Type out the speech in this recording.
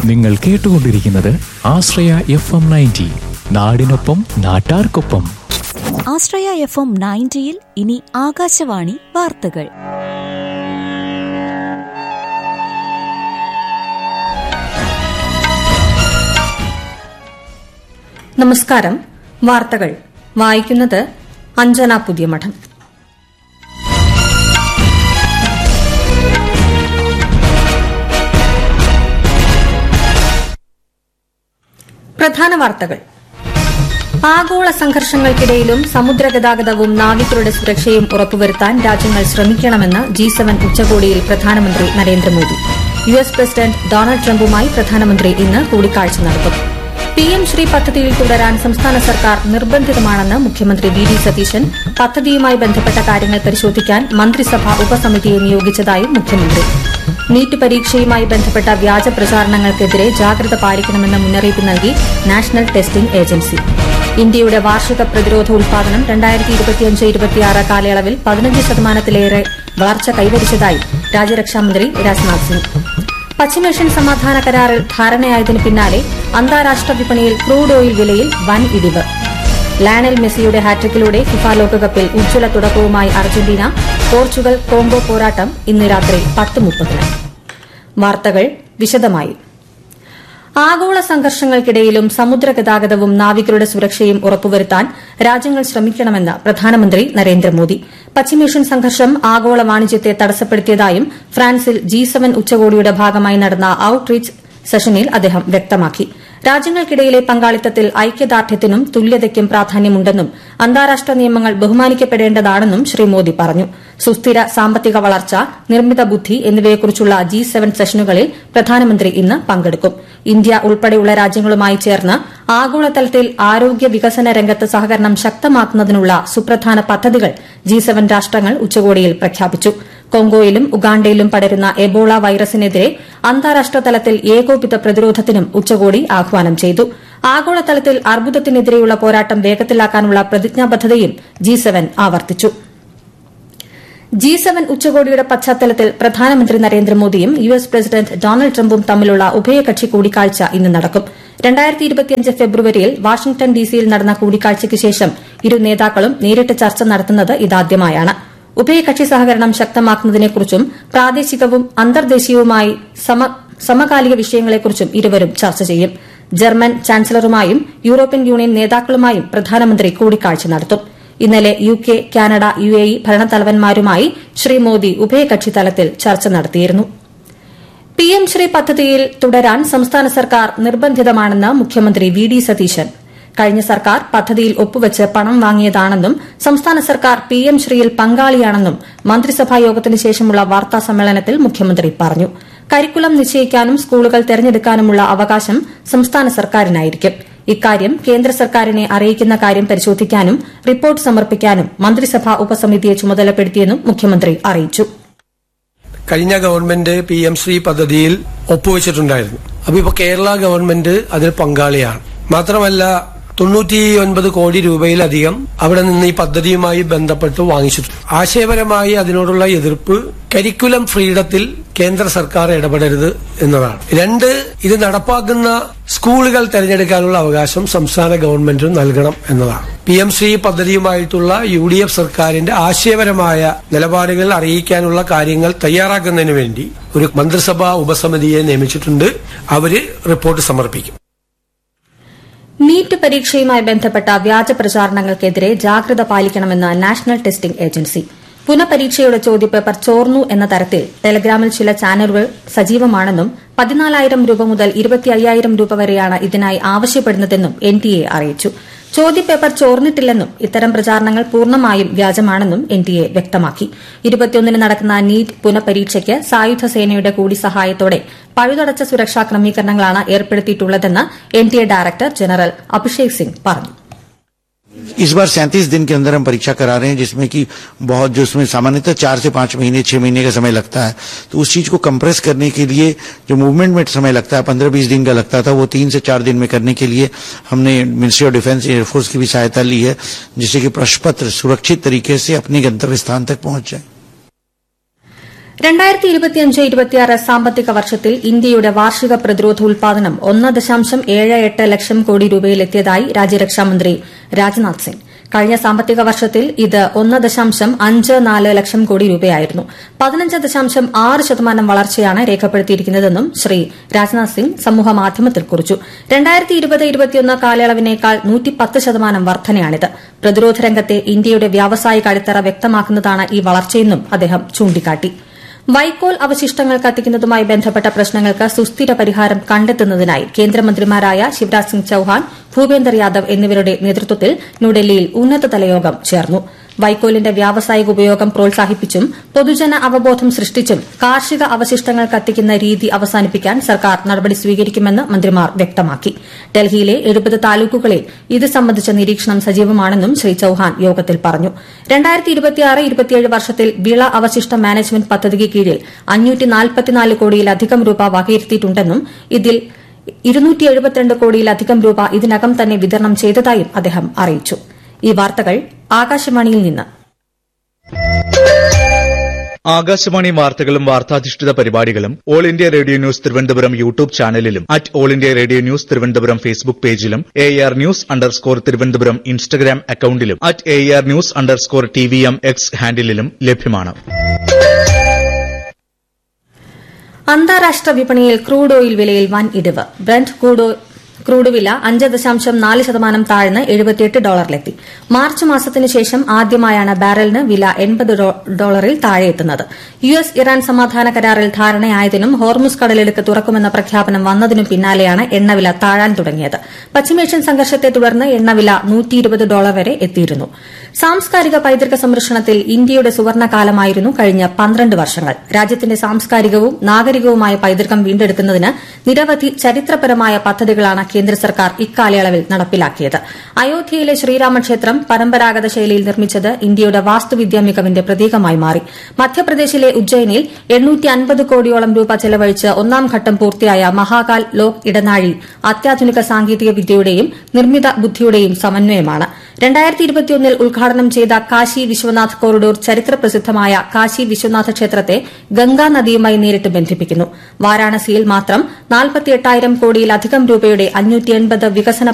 നിങ്ങൾ കേട്ടുകൊണ്ടിരിക്കുന്നത് ആശ്രയ FM 90, നാടിനൊപ്പം നാട്ടാർക്കൊപ്പം. ആശ്രയ FM 90-ൽ ഇനി ആകാശവാണി വാർത്തകൾ. നമസ്കാരം. വാർത്തകൾ വായിക്കുന്നത് അഞ്ജന പുതിയമഠം. പ്രധാന വാർത്തകൾ. ആഗോള സംഘർഷങ്ങൾക്കിടയിലും സമുദ്രഗതാഗതവും നാവികരുടെ സുരക്ഷയും ഉറപ്പുവരുത്താൻ രാജ്യങ്ങൾ ശ്രമിക്കണമെന്ന് G7 ഉച്ചകോടിയിൽ പ്രധാനമന്ത്രി നരേന്ദ്രമോദി. US പ്രസിഡന്റ് ഡൊണാൾഡ് ട്രംപുമായി പ്രധാനമന്ത്രി ഇന്ന് കൂടിക്കാഴ്ച നടത്തും. PM ശ്രീ പദ്ധതിയിൽ തുടരാൻ സംസ്ഥാന സർക്കാർ നിർബന്ധിതമാണെന്ന് മുഖ്യമന്ത്രി VD സതീശൻ. പദ്ധതിയുമായി ബന്ധപ്പെട്ട കാര്യങ്ങൾ പരിശോധിക്കാൻ മന്ത്രിസഭാ ഉപസമിതിയെ നിയോഗിച്ചതായും മുഖ്യമന്ത്രി. നീറ്റ് പരീക്ഷയുമായി ബന്ധപ്പെട്ട വ്യാജ പ്രചാരണങ്ങൾക്കെതിരെ ജാഗ്രത പാലിക്കണമെന്ന മുന്നറിയിപ്പ് നൽകി നാഷണൽ ടെസ്റ്റിംഗ് ഏജൻസി. ഇന്ത്യയുടെ വാർഷിക പ്രതിരോധ ഉൽപാദനം 2025-26 കാലയളവിൽ 15% വളർച്ച കൈവരിച്ചതായി രാജ്യരക്ഷാമന്ത്രി രാജ്നാഥ് സിംഗ്. പശ്ചിമേഷ്യൻ സമാധാന കരാറിൽ ധാരണയായതിനു പിന്നാലെ അന്താരാഷ്ട്ര വിപണിയിൽ ക്രൂഡ് ഓയിൽ വിലയിൽ വൻ ഇടിവ്. ലയണൽ മെസ്സിയുടെ ഹാട്രിക്കിലൂടെ ഫിഫ ലോകകപ്പിൽ ഉജ്ജ്വല തുടക്കവുമായി അർജന്റീന. പോർച്ചുഗൽ കോങ്കോ പോരാട്ടം ഇന്ന് രാത്രി 10:30. വാർത്തകൾ വിശദമായി. ആഗോള സംഘർഷങ്ങൾക്കിടയിലും സമുദ്രഗതാഗതവും നാവികരുടെ സുരക്ഷയും ഉറപ്പുവരുത്താൻ രാജ്യങ്ങൾ ശ്രമിക്കണമെന്ന് പ്രധാനമന്ത്രി നരേന്ദ്രമോദി. പശ്ചിമേഷ്യൻ സംഘർഷം ആഗോള വാണിജ്യത്തെ തടസ്സപ്പെടുത്തിയതായും ഫ്രാൻസിൽ G7 ഉച്ചകോടിയുടെ ഭാഗമായി നടന്ന ഔട്ട്റീച്ച് സെഷനിൽ അദ്ദേഹം വ്യക്തമാക്കി. രാജ്യങ്ങൾക്കിടയിലെ പങ്കാളിത്തത്തിൽ ഐക്യദാർഢ്യത്തിനും തുല്യതയ്ക്കും പ്രാധാന്യമുണ്ടെന്നും അന്താരാഷ്ട്ര നിയമങ്ങൾ ബഹുമാനിക്കപ്പെടേണ്ടതാണെന്നും ശ്രീ മോദി പറഞ്ഞു. സുസ്ഥിര സാമ്പത്തിക വളർച്ച, നിർമ്മിത ബുദ്ധി എന്നിവയെക്കുറിച്ചുള്ള G7 സെഷനുകളിൽ പ്രധാനമന്ത്രി ഇന്ന് പങ്കെടുക്കും. ഇന്ത്യ ഉൾപ്പെടെയുള്ള രാജ്യങ്ങളുമായി ചേർന്ന് ആഗോളതലത്തിൽ ആരോഗ്യ വികസന രംഗത്ത് സഹകരണം ശക്തമാക്കുന്നതിനുള്ള സുപ്രധാന പദ്ധതികൾ G7 രാഷ്ട്രങ്ങൾ ഉച്ചകോടിയിൽ പ്രഖ്യാപിച്ചു. കോങ്കോയിലും ഉഗാണ്ടയിലും പടരുന്ന എബോള വൈറസിനെതിരെ അന്താരാഷ്ട്ര തലത്തിൽ ഏകോപിത പ്രതിരോധത്തിനും ഉച്ചകോടി ആഹ്വാനം ചെയ്തു. ആഗോളതലത്തിൽ അർബുദത്തിനെതിരെയുള്ള പോരാട്ടം വേഗത്തിലാക്കാനുള്ള പ്രതിജ്ഞാബദ്ധതയും G7 ആവർത്തിച്ചു. G7 ഉച്ചകോടിയുടെ പശ്ചാത്തലത്തിൽ പ്രധാനമന്ത്രി നരേന്ദ്രമോദിയും US പ്രസിഡന്റ് ഡൊണാൾഡ് ട്രംപും തമ്മിലുള്ള ഉഭയകക്ഷി കൂടിക്കാഴ്ച ഇന്ന് നടക്കും. 2025 ഫെബ്രുവരിയിൽ വാഷിംഗ്ടൺ ഡിസിയിൽ നടന്ന കൂടിക്കാഴ്ചയ്ക്ക് ശേഷം ഇരു നേതാക്കളും നേരിട്ട് ചർച്ച നടത്തുന്നത് ഇതാദ്യമായാണ്. ഉഭയകക്ഷി സഹകരണം ശക്തമാക്കുന്നതിനെക്കുറിച്ചും പ്രാദേശികവും അന്തർദേശീയവുമായി സമകാലിക വിഷയങ്ങളെക്കുറിച്ചും ഇരുവരും ചർച്ച ചെയ്യും. ജർമ്മൻ ചാൻസലറുമായും യൂറോപ്യൻ യൂണിയൻ നേതാക്കളുമായും പ്രധാനമന്ത്രി കൂടിക്കാഴ്ച നടത്തും. ഇന്നലെ UK, Canada, UAE ഭരണത്തലവന്മാരുമായി Shri Modi ഉഭയകക്ഷി തലത്തിൽ ചർച്ച നടത്തിയിരുന്നു. PM ശ്രീ പദ്ധതിയിൽ തുടരാൻ സംസ്ഥാന സർക്കാർ നിർബന്ധിതമാണെന്ന് മുഖ്യമന്ത്രി VD സതീശൻ. കഴിഞ്ഞ സർക്കാർ പദ്ധതിയിൽ ഒപ്പുവച്ച് പണം വാങ്ങിയതാണെന്നും സംസ്ഥാന സർക്കാർ PM ശ്രീയിൽ പങ്കാളിയാണെന്നും മന്ത്രിസഭാ യോഗത്തിന് ശേഷമുള്ള വാർത്താ സമ്മേളനത്തിൽ മുഖ്യമന്ത്രി പറഞ്ഞു. കരിക്കുലം നിശ്ചയിക്കാനും സ്കൂളുകൾ തെരഞ്ഞെടുക്കാനുമുള്ള അവകാശം സംസ്ഥാന സർക്കാരിനായിരിക്കും. ഇക്കാര്യം കേന്ദ്ര സർക്കാരിനെ അറിയിക്കുന്ന കാര്യം പരിശോധിക്കാനും റിപ്പോർട്ട് സമർപ്പിക്കാനും മന്ത്രിസഭാ ഉപസമിതിയെ ചുമതലപ്പെടുത്തിയെന്നും മുഖ്യമന്ത്രി അറിയിച്ചു. കഴിഞ്ഞ ഗവൺമെന്റ് PM ശ്രീ പദ്ധതിയിൽ ഒപ്പുവെച്ചിട്ടുണ്ടായിരുന്നു. അപ്പൊ ഇപ്പൊ കേരള ഗവൺമെന്റ് അതിൽ പങ്കാളിയാണ്. മാത്രമല്ല 99 കോടി രൂപയിലധികം അവിടെ നിന്ന് ഈ പദ്ധതിയുമായി ബന്ധപ്പെട്ട് വാങ്ങിച്ചിട്ടുണ്ട്. ആശയപരമായി അതിനോടുള്ള എതിർപ്പ് കരിക്കുലം ഫ്രീഡത്തിൽ കേന്ദ്ര സർക്കാർ ഇടപെടരുത് എന്നതാണ്. 2, ഇത് നടപ്പാക്കുന്ന സ്കൂളുകൾ തെരഞ്ഞെടുക്കാനുള്ള അവകാശം സംസ്ഥാന ഗവൺമെന്റിന് നൽകണം എന്നതാണ്. PM ശ്രീ പദ്ധതിയുമായിട്ടുള്ള UDF സർക്കാരിന്റെ ആശയപരമായ നിലപാടുകൾ അറിയിക്കാനുള്ള കാര്യങ്ങൾ തയ്യാറാക്കുന്നതിന് വേണ്ടി ഒരു മന്ത്രിസഭാ ഉപസമിതിയെ നിയമിച്ചിട്ടുണ്ട്. അവര് റിപ്പോർട്ട് സമർപ്പിക്കും. നീറ്റ് പരീക്ഷയുമായി ബന്ധപ്പെട്ട വ്യാജ പ്രചാരണങ്ങൾക്കെതിരെ ജാഗ്രത പാലിക്കണമെന്ന് നാഷണൽ ടെസ്റ്റിംഗ് ഏജൻസി. പുനഃപരീക്ഷയുടെ ചോദ്യപേപ്പർ ചോർന്നു എന്ന തരത്തിൽ ടെലഗ്രാമിൽ ചില ചാനലുകൾ സജീവമാണെന്നും 14,000 രൂപ മുതൽ 25,000 രൂപ വരെയാണ് ഇതിനായി ആവശ്യപ്പെടുന്നതെന്നും NTA അറിയിച്ചു. ചോദ്യപേപ്പർ ചോർന്നിട്ടില്ലെന്നും ഇത്തരം പ്രചാരണങ്ങൾ പൂർണ്ണമായും വ്യാജമാണെന്നും NTA വ്യക്തമാക്കി. 21-ന് നടക്കുന്ന നീറ്റ് പുനഃപരീക്ഷയ്ക്ക് സായുധ സേനയുടെ കൂടി സഹായത്തോടെ പഴുതടച്ച സുരക്ഷാ ക്രമീകരണങ്ങളാണ് ഏർപ്പെടുത്തിയിട്ടുള്ളതെന്ന് NTA director general Abhishek Singh പറഞ്ഞു. इस बार 37 दिन के अंदर हम परीक्षा करा रहे हैं, जिसमें कि बहुत जो उसमें सामान्यतः 4 से 5 महीने 6 महीने का समय लगता है, तो उस चीज को कंप्रेस करने के लिए जो मूवमेंट में समय लगता है 15-20 दिन का लगता था, वो 3 से 4 दिन में करने के लिए हमने मिनिस्ट्री ऑफ डिफेंस, एयरफोर्स की भी सहायता ली है, जिससे कि प्रश्न पत्र सुरक्षित तरीके से अपने गंतव्य स्थान तक पहुंच जाए. 2025-26 സാമ്പത്തിക വർഷത്തിൽ ഇന്ത്യയുടെ വാർഷിക പ്രതിരോധ ഉൽപാദനം 1.78 ലക്ഷം കോടി രൂപയിലെത്തിയതായി രാജ്യരക്ഷാമന്ത്രി രാജ്നാഥ് സിംഗ്. കഴിഞ്ഞ സാമ്പത്തിക വർഷത്തിൽ ഇത് 1.54 ലക്ഷം കോടി രൂപയായിരുന്നു. 15.6% വളർച്ചയാണ് രേഖപ്പെടുത്തിയിരിക്കുന്നതെന്നും ശ്രീ രാജ്നാഥ് സിംഗ് സമൂഹമാധ്യമത്തിൽ കുറിച്ചു. 2020-21 കാലയളവിനേക്കാൾ 110% വർധനയാണിത്. പ്രതിരോധ രംഗത്തെ ഇന്ത്യയുടെ വ്യാവസായിക അടിത്തറ വ്യക്തമാക്കുന്നതാണ് ഈ വളർച്ചയെന്നും അദ്ദേഹം ചൂണ്ടിക്കാട്ടി. വൈക്കോൽ അവശിഷ്ടങ്ങൾ കത്തിക്കുന്നതുമായി ബന്ധപ്പെട്ട പ്രശ്നങ്ങൾക്ക് സുസ്ഥിര പരിഹാരം കണ്ടെത്തുന്നതിനായി കേന്ദ്രമന്ത്രിമാരായ ശിവരാജ് സിംഗ് ചൌഹാൻ, ഭൂപേന്ദർ യാദവ് എന്നിവരുടെ നേതൃത്വത്തിൽ ന്യൂഡൽഹിയിൽ ഉന്നതതല യോഗം ചേർന്നു. വൈക്കോലിന്റെ വ്യാവസായിക ഉപയോഗം പ്രോത്സാഹിപ്പിച്ചും പൊതുജന അവബോധം സൃഷ്ടിച്ചും കാർഷിക അവശിഷ്ടങ്ങൾ കത്തിക്കുന്ന രീതി അവസാനിപ്പിക്കാൻ സർക്കാർ നടപടി സ്വീകരിക്കുമെന്ന് മന്ത്രിമാർ വ്യക്തമാക്കി. ഡൽഹിയിലെ 70 താലൂക്കുകളിൽ ഇത് സംബന്ധിച്ച നിരീക്ഷണം സജീവമാണെന്നും ശ്രീ ചൌഹാൻ യോഗത്തിൽ പറഞ്ഞു. 2026-27 വർഷത്തിൽ വിള അവശിഷ്ട മാനേജ്മെന്റ് പദ്ധതിക്ക് കീഴിൽ 544 കോടിയിലധികം രൂപ വകയിരുത്തിയിട്ടുണ്ടെന്നും ഇതിൽ 272 കോടിയിലധികം രൂപ ഇതിനകം തന്നെ വിതരണം ചെയ്തതായും അദ്ദേഹം അറിയിച്ചു. ഈ വാർത്തകൾ ആകാശവാണിയിൽ നിന്ന്. ആകാശവാണി വാർത്തകളും വാർത്താധിഷ്ഠിത പരിപാടികളും all India radio news Thiruvananthapuram YouTube ചാനലിലും all India radio news Thiruvananthapuram Facebook പേജിലും AR News_ തിരുവനന്തപുരം ഇൻസ്റ്റഗ്രാം അക്കൌണ്ടിലും AR News_TVM X ഹാൻഡിലും ലഭ്യമാണ്. അന്താരാഷ്ട്ര വിപണിയിൽ ക്രൂഡ് ഓയിൽ വിലയിൽ വൻ ഇടിവ്. ബ്രന്റ് ക്രൂഡ് വില 5.4% താഴ്ന്ന് $78 മാർച്ച് മാസത്തിനു ശേഷം ആദ്യമായാണ് ബാരലിന് വില $80 താഴെയെത്തുന്നത്. US ഇറാൻ സമാധാന കരാറിൽ ധാരണയായതിനും ഹോർമുസ് കടലിടുക്ക് തുറക്കുമെന്ന പ്രഖ്യാപനം വന്നതിനും പിന്നാലെയാണ് എണ്ണവില താഴാൻ തുടങ്ങിയത്. പശ്ചിമേഷ്യൻ സംഘർഷത്തെ തുടർന്ന് എണ്ണവില $120 വരെ എത്തിയിരുന്നു. സാംസ്കാരിക പൈതൃക സംരക്ഷണത്തിൽ ഇന്ത്യയുടെ സുവർണകാലമായിരുന്നു കഴിഞ്ഞ 12 വർഷങ്ങൾ. രാജ്യത്തിന്റെ സാംസ്കാരികവും നാഗരികവുമായ പൈതൃകം വീണ്ടെടുക്കുന്നതിന് നിരവധി ചരിത്രപരമായ പദ്ധതികളാണ് കേന്ദ്ര സർക്കാർ ഇക്കാലയളവിൽ നടപ്പിലാക്കിയത്. അയോധ്യയിലെ ശ്രീരാമക്ഷേത്രം പരമ്പരാഗത ശൈലിയിൽ നിർമ്മിച്ചത് ഇന്ത്യയുടെ വാസ്തുവിദ്യാ മികവിന്റെ പ്രതീകമായി മാറി. മധ്യപ്രദേശിലെ ഉജ്ജയിനിൽ 850 കോടിയോളം രൂപ ചെലവഴിച്ച് ഒന്നാം ഘട്ടം പൂർത്തിയായ മഹാകാൽ ലോക് ഇടനാഴി അത്യാധുനിക സാങ്കേതിക വിദ്യയുടെയും നിർമ്മിത ബുദ്ധിയുടെയും സമന്വയമാണ്. 2021 ഉദ്ഘാടനം ചെയ്ത കാശി വിശ്വനാഥ് കോറിഡോർ ചരിത്രപ്രസിദ്ധമായ കാശി വിശ്വനാഥ ക്ഷേത്രത്തെ ഗംഗാ നദിയുമായി നേരിട്ട് ബന്ധിപ്പിക്കുന്നു. വാരാണസിയിൽ മാത്രം 48,000 കോടിയിലധികം രൂപയുടെ 580 വികസന